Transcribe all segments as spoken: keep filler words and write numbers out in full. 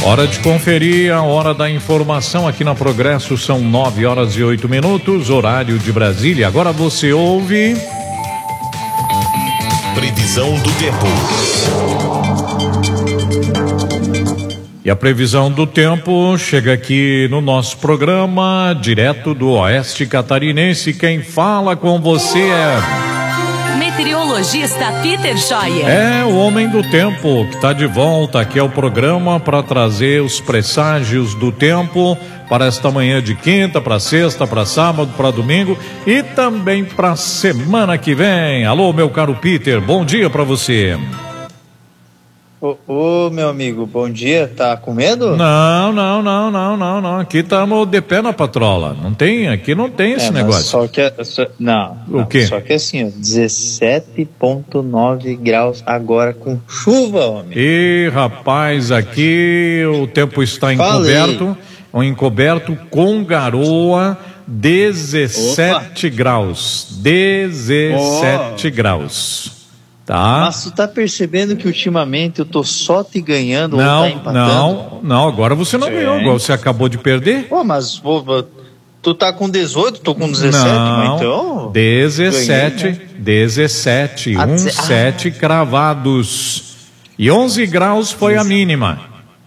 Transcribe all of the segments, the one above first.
Hora de conferir a hora da informação aqui na Progresso, são nove horas e oito minutos, horário de Brasília. Agora você ouve... Previsão do tempo. E a previsão do tempo chega aqui no nosso programa, direto do Oeste Catarinense. Quem fala com você é... meteorologista Peter Scheuer. É o homem do tempo que está de volta aqui ao programa para trazer os presságios do tempo para esta manhã de quinta, para sexta, para sábado, para domingo e também para semana que vem. Alô, meu caro Peter, bom dia para você. Ô, ô, meu amigo, bom dia, tá com medo? Não, não, não, não, não, não, aqui estamos de pé na patrola, não tem, aqui não tem esse é, negócio. Só que, só, não, o não, quê? Só que assim, ó, dezessete vírgula nove graus agora com chuva, homem. E rapaz, aqui o tempo está encoberto, um encoberto com garoa, dezessete graus, dezessete oh. graus. Tá. Mas tu tá percebendo que ultimamente eu tô só te ganhando não, ou tá empatando? Não, não, agora você não ganhou, agora você acabou de perder. Pô, mas pô, tu tá com dezoito, tô com dezessete, não, mas então... dezessete, ganhei, né? dezessete, um, sete ah. cravados. E onze graus foi a mínima.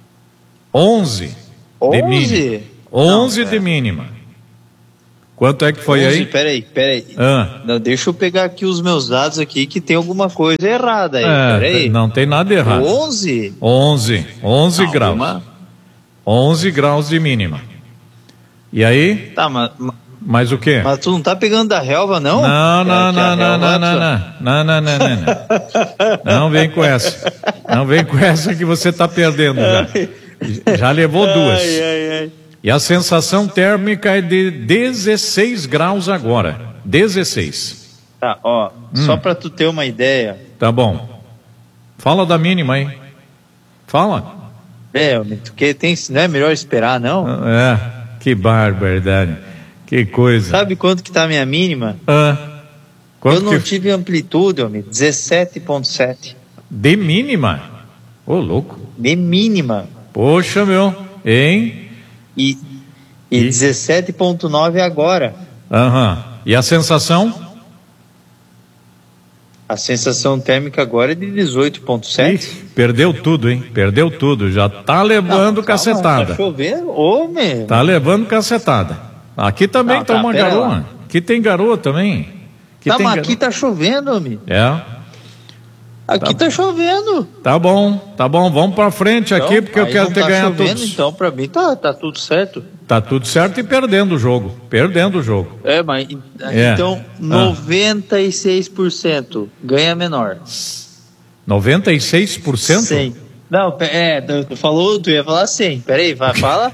onze de mínima. onze de mínima. Quanto é que foi onze, aí? Peraí, peraí. Ah. Não, deixa eu pegar aqui os meus dados aqui que tem alguma coisa errada aí. É, peraí. Não tem nada errado. onze? onze. onze não, graus. Uma... onze graus de mínima. E aí? Tá, mas... Mas o quê? Mas tu não tá pegando da relva, não? Não, não, não, não, não, não, não, não, não, não, não. Não vem com essa. Não vem com essa que você tá perdendo já. Já levou duas. Ai, ai, ai. E a sensação térmica é de dezesseis graus agora. dezesseis. Tá, ó, hum. só pra tu ter uma ideia. Tá bom. Fala da mínima aí. Fala. É, tu que tem, não é melhor esperar, não? É, que barbaridade. Que coisa. Sabe quanto que tá a minha mínima? Ah, eu não que... tive amplitude, homem, dezessete vírgula sete. De mínima? Ô, louco. De mínima. Poxa, meu, hein? E, e, e? dezessete vírgula nove agora. Aham. Uhum. E a sensação? A sensação térmica agora é de dezoito vírgula sete. Ih, perdeu tudo, hein? Perdeu tudo. Já tá levando não, cacetada. Tá chovendo? Ô, meu. Tá levando cacetada. Aqui também não, tá, tá uma garoa. Lá. Aqui tem garoa também. Aqui tá, tem mas garoa. Aqui tá chovendo, homem. É. Aqui tá, tá chovendo. Tá bom, tá bom. Vamos pra frente então, aqui, porque eu quero ter tá ganhado chovendo, todos. Então, pra mim, tá, tá tudo certo. Tá tudo certo e perdendo o jogo. Perdendo o jogo. É, mas é. então, ah. noventa e seis por cento ganha menor. noventa e seis por cento? Sim. Não, é, tu falou, tu ia falar cem. Peraí, vai, fala.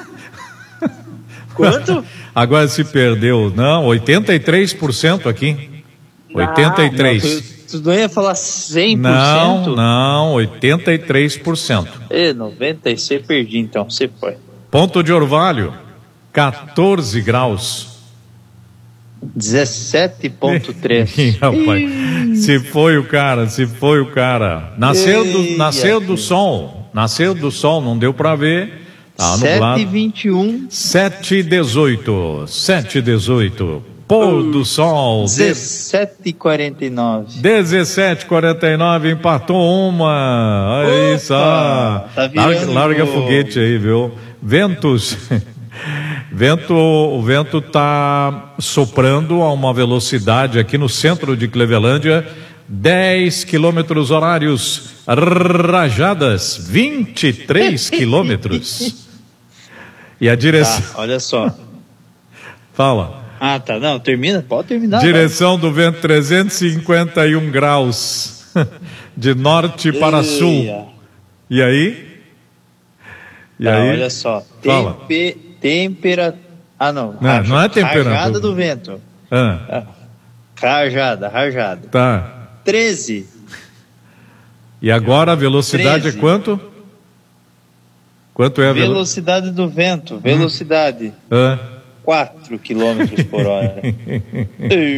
Quanto? Agora se perdeu. Não, oitenta e três por cento aqui. oitenta e três por cento. Ah, não, tu, tu não ia falar cem por Não, cento? não, oitenta e três por cento. É, noventa e seis perdi, então, você foi. Ponto de Orvalho, quatorze graus. dezessete vírgula três. Rapaz, se foi o cara, se foi o cara. Nasceu do, nasceu do sol, nasceu do sol, não deu pra ver. Tá nublado. sete e vinte e um. sete e dezoito. sete e dezoito. Pôr do sol. dezessete e quarenta e nove. dezessete e quarenta e nove, empatou uma. Aí só. Tá larga, larga foguete aí, viu? Ventos. Vento, o vento tá soprando a uma velocidade aqui no centro de Clevelândia, dez quilômetros horários, rajadas, vinte e três quilômetros. E a direção. Tá, olha só. Fala. Ah, tá. Não, termina, pode terminar. Direção vai. Do vento trezentos e cinquenta e um graus, de norte para Eia. Sul. E aí? E tá, aí? Olha só. Fala. Tempe, tempera... Ah, não. Não, raja, não é temperatura. Rajada do vento. Ah. Rajada, rajada. Tá. treze. E agora a velocidade treze. É quanto? Quanto é a velocidade? Velocidade do vento. Velocidade. Ah. quatro quilômetros por hora.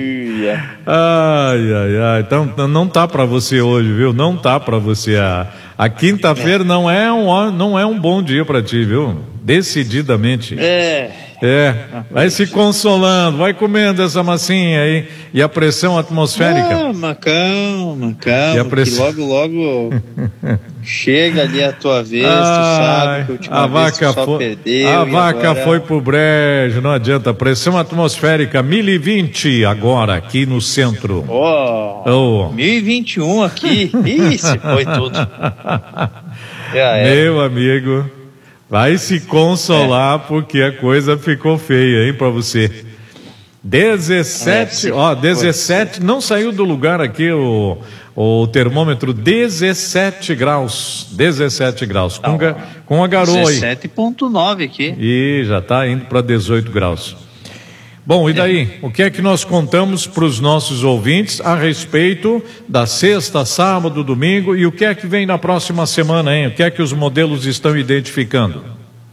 Ai, ai, ai. Então não tá pra você hoje, viu? Não tá pra você a, A quinta-feira é. não, é um, não é um bom dia para ti, viu? Decididamente. É. É, vai se consolando, vai comendo essa massinha aí. E a pressão atmosférica? Calma, calma, calma, e a press... que logo, logo chega ali a tua vez, ah, tu sabe que a última a vez vaca tu só foi... perdeu. A vaca agora... foi pro brejo, não adianta. Pressão atmosférica mil e vinte agora, aqui no centro. Ó, oh, oh. mil e vinte e um aqui, isso foi tudo. Meu amigo... Vai se consolar, é. porque a coisa ficou feia, hein, para você. dezessete, é, ó, dezessete, não saiu do lugar aqui o, o termômetro, dezessete graus, dezessete graus, com, ga, com a garoa aí. dezessete ponto nove aqui. E já está indo para dezoito graus. Bom, e daí? O que é que nós contamos para os nossos ouvintes a respeito da sexta, sábado, domingo e o que é que vem na próxima semana, hein? O que é que os modelos estão identificando?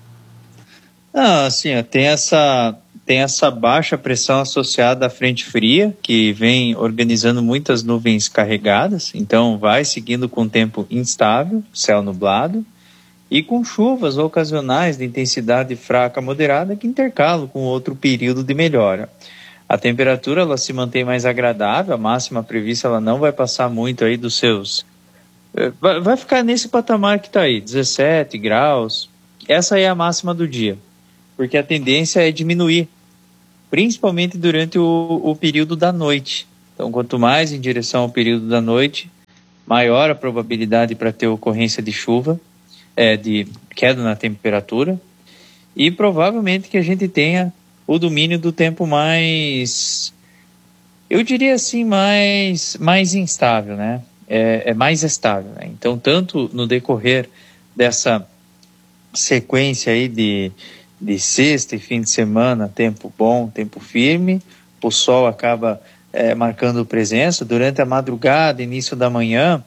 Ah, assim, ó, tem essa, tem essa baixa pressão associada à frente fria, que vem organizando muitas nuvens carregadas, então vai seguindo com tempo instável, céu nublado, e com chuvas ocasionais de intensidade fraca a moderada que intercalam com outro período de melhora. A temperatura ela se mantém mais agradável, a máxima prevista ela não vai passar muito aí dos seus... Vai, vai ficar nesse patamar que está aí, dezessete graus. Essa é a máxima do dia, porque a tendência é diminuir, principalmente durante o, o período da noite. Então, quanto mais em direção ao período da noite, maior a probabilidade para ter ocorrência de chuva, É, de queda na temperatura, e provavelmente que a gente tenha o domínio do tempo mais, eu diria assim, mais, mais instável, né? É, é mais estável, né? Então, tanto no decorrer dessa sequência aí de, de sexta e fim de semana, tempo bom, tempo firme, o sol acaba é, marcando presença durante a madrugada, início da manhã,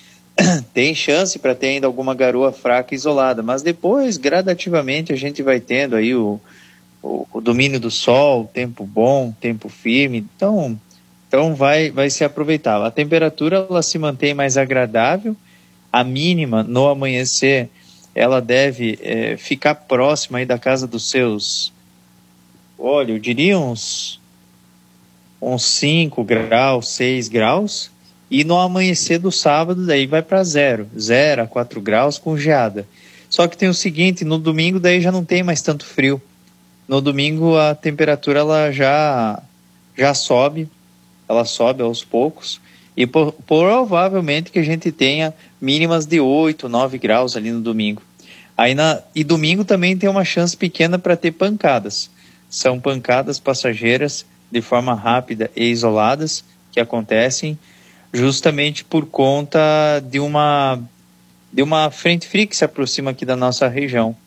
tem chance para ter ainda alguma garoa fraca isolada, mas depois, gradativamente, a gente vai tendo aí o, o, o domínio do sol, tempo bom, tempo firme, então, então vai, vai se aproveitar. A temperatura ela se mantém mais agradável, a mínima no amanhecer ela deve é, ficar próxima aí da casa dos seus, olha, eu diria uns, uns cinco graus, seis graus, e no amanhecer do sábado, daí vai para zero, zero a quatro graus com geada. Só que tem o seguinte, no domingo daí já não tem mais tanto frio. No domingo a temperatura ela já, já sobe, ela sobe aos poucos, e por, provavelmente que a gente tenha mínimas de oito, nove graus ali no domingo. Aí na, e domingo também tem uma chance pequena para ter pancadas. São pancadas passageiras de forma rápida e isoladas que acontecem justamente por conta de uma, de uma frente fria que se aproxima aqui da nossa região.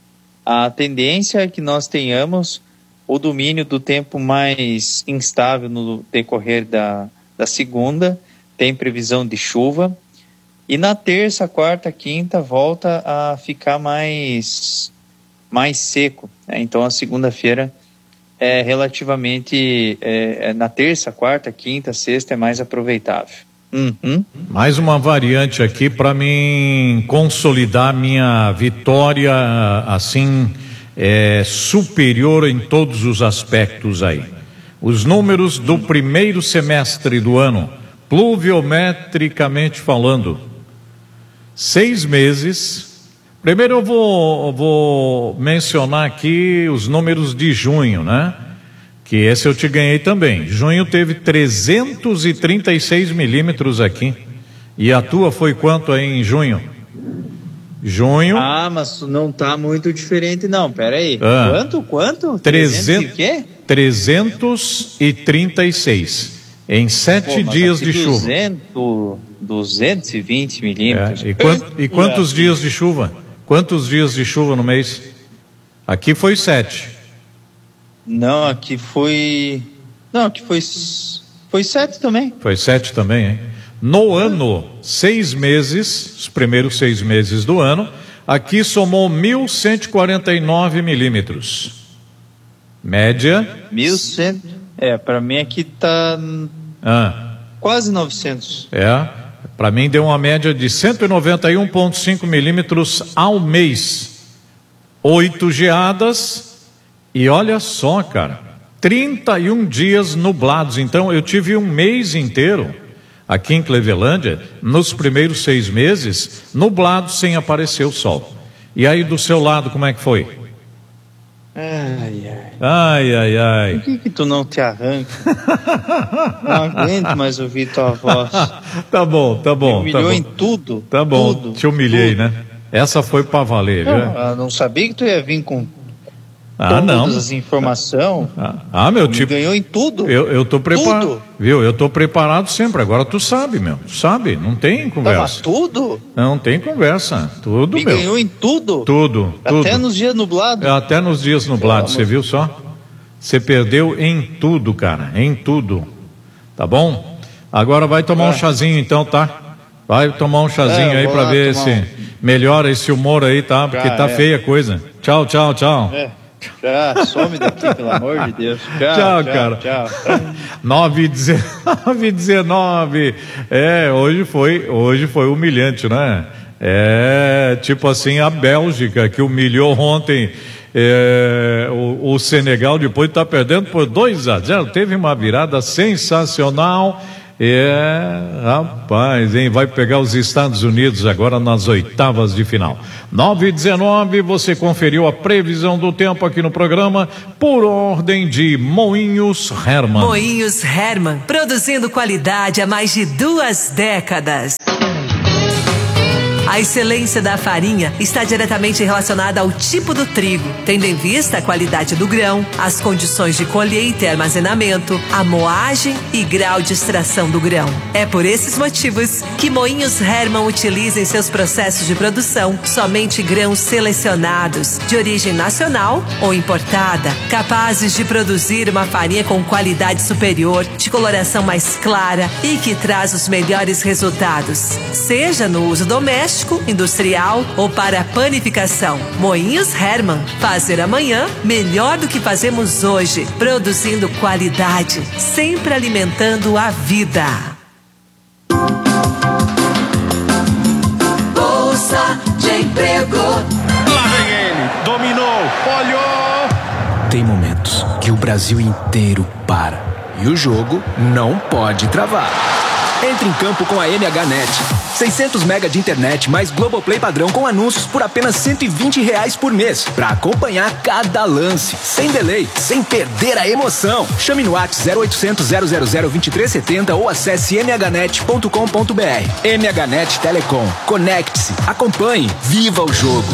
A tendência é que nós tenhamos o domínio do tempo mais instável no decorrer da, da segunda, tem previsão de chuva, e na terça, quarta, quinta volta a ficar mais, mais seco, né? Então a segunda-feira é relativamente, é, na terça, quarta, quinta, sexta é mais aproveitável. Uhum. Mais uma variante aqui para mim consolidar minha vitória assim é, superior em todos os aspectos aí. Os números do primeiro semestre do ano, pluviometricamente falando, seis meses. Primeiro eu vou, vou mencionar aqui os números de junho, né? Que esse eu te ganhei também. Junho teve trezentos e trinta e seis milímetros aqui. E a tua foi quanto aí em junho? Junho. Ah, mas não tá muito diferente não, peraí. Ah, quanto, quanto? trezentos, trezentos e quê? trezentos e trinta e seis. Em sete Pô, dias de duzentos, chuva. duzentos e vinte milímetros. É, e, quant, e quantos dias de chuva? Quantos dias de chuva no mês? Aqui foi sete. Não, aqui foi... Não, aqui foi... Foi sete também. Foi sete também, hein? No ano, seis meses, os primeiros seis meses do ano, aqui somou mil cento e quarenta e nove milímetros. Média? mil e cem... É, para mim aqui tá... Ah. Quase novecentos. É, Para mim deu uma média de cento e noventa e um vírgula cinco milímetros ao mês. Oito geadas e olha só, cara, trinta e um dias nublados. Então eu tive um mês inteiro aqui em Clevelândia, nos primeiros seis meses, nublado sem aparecer o sol. E aí do seu lado, como é que foi? Ai, ai. Ai, ai, ai. Por que que tu não te arranca? Não aguento mais ouvir tua voz. Tá bom, tá bom. Me humilhou tá bom. em tudo. Tá bom, tudo, te humilhei, tudo. né? Essa foi pra valer, Não, viu? eu não sabia que tu ia vir com Ah, todas não. as informações. Ah, ah, meu Me tipo. ganhou em tudo. Eu, eu tô preparado. Tudo. Viu? Eu tô preparado sempre. Agora tu sabe, meu. Tu sabe? Não tem Tava conversa. tudo? Não tem conversa. Tudo, Me meu. ganhou em tudo? Tudo, tudo. Até nos dias nublados? Até nos dias nublados, você viu só? Você perdeu em tudo, cara. Em tudo. Tá bom? Agora vai tomar um É. chazinho então, tá? Vai tomar um chazinho É, eu aí vou pra lá ver tomar se um. melhora esse humor aí, tá? Porque Já tá é. feia a coisa. Tchau, tchau, tchau. É. Já, some daqui, pelo amor de Deus. Tchau, Tchau, tchau, cara. Tchau. nove e dezenove. É, hoje foi, hoje foi humilhante, né? É, tipo assim, a Bélgica que humilhou ontem é, o, o Senegal, depois de estar perdendo por dois a zero. Teve uma virada sensacional. É, rapaz, hein? Vai pegar os Estados Unidos agora nas oitavas de final. nove e dezenove, você conferiu a previsão do tempo aqui no programa por ordem de Moinhos Hermann. Moinhos Hermann, produzindo qualidade há mais de duas décadas. A excelência da farinha está diretamente relacionada ao tipo do trigo, tendo em vista a qualidade do grão, as condições de colheita e armazenamento, a moagem e grau de extração do grão. É por esses motivos que Moinhos Hermann utiliza em seus processos de produção somente grãos selecionados, de origem nacional ou importada, capazes de produzir uma farinha com qualidade superior, de coloração mais clara e que traz os melhores resultados, seja no uso doméstico, industrial ou para panificação. Moinhos Hermann, fazer amanhã melhor do que fazemos hoje, produzindo qualidade, sempre alimentando a vida. Bolsa de Emprego. Lá vem ele, dominou, olhou. Tem momentos que o Brasil inteiro para e o jogo não pode travar. Entre em campo com a M H Net. seiscentos mega de internet mais Globoplay padrão com anúncios por apenas cento e vinte reais por mês. Pra acompanhar cada lance, sem delay, sem perder a emoção. Chame no WhatsApp zero oitocentos, zero zero zero, vinte e três setenta ou acesse m h net ponto com ponto b r. M H Net Telecom. Conecte-se, acompanhe, viva o jogo.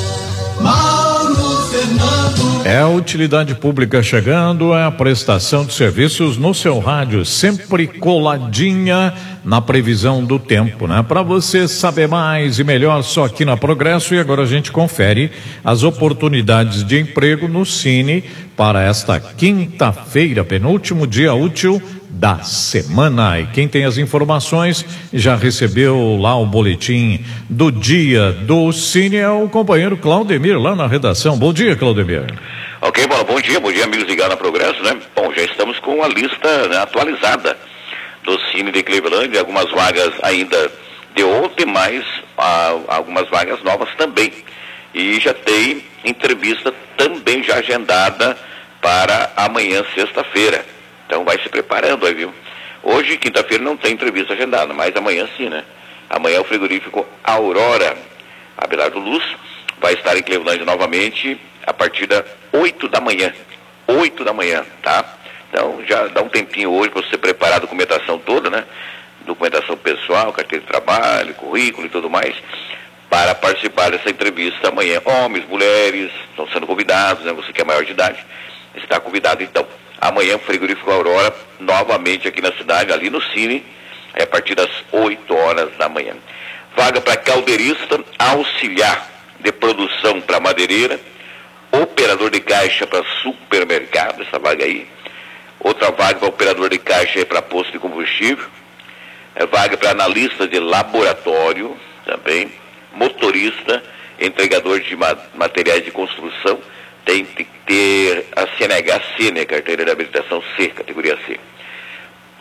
É a utilidade pública chegando, é a prestação de serviços no seu rádio, sempre coladinha na previsão do tempo, né? Para você saber mais e melhor, só aqui na Progresso. E agora a gente confere as oportunidades de emprego no Cine para esta quinta-feira, penúltimo dia útil da semana. E quem tem as informações já recebeu lá o boletim do dia do Cine, é o companheiro Claudemir lá na redação. Bom dia, Claudemir. Ok, bom, bom dia, bom dia, amigos ligados na Progresso, né? Bom, já estamos com a lista, né, atualizada do Cine de Cleveland, algumas vagas ainda de ontem, mas ah, algumas vagas novas também. E já tem entrevista também já agendada para amanhã, sexta-feira. Então vai se preparando aí, viu? Hoje, quinta-feira, não tem entrevista agendada, mas amanhã sim, né? Amanhã o frigorífico Aurora, Abelardo Luz, vai estar em Cleveland novamente a partir das oito da manhã. oito da manhã, tá? Então já dá um tempinho hoje para você preparar a documentação toda, né? Documentação pessoal, carteira de trabalho, currículo e tudo mais, para participar dessa entrevista amanhã. Homens, mulheres, estão sendo convidados, né? Você que é maior de idade, está convidado então. Amanhã o frigorífico Aurora, novamente aqui na cidade, ali no Cine, é a partir das oito horas da manhã. Vaga para caldeirista, auxiliar de produção para madeireira, operador de caixa para supermercado, essa vaga aí. Outra vaga para operador de caixa para posto de combustível. É vaga para analista de laboratório também. Motorista, entregador de ma- materiais de construção. Tem que ter a C N H C, né? Carteira de habilitação C, categoria C.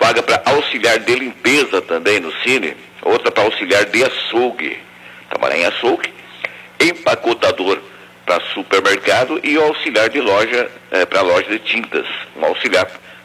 vaga para auxiliar de limpeza também no Cine, outra para auxiliar de açougue, trabalhar em açougue, empacotador para supermercado e auxiliar de loja, é, para loja de tintas, um auxiliar